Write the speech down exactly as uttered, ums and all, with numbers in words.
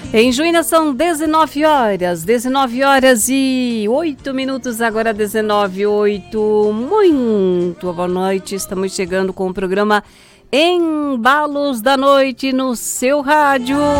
Em Juína são dezenove horas, dezenove horas e oito minutos, agora dezenove e oito. Muito boa noite, estamos chegando com o programa Embalos da Noite no seu rádio.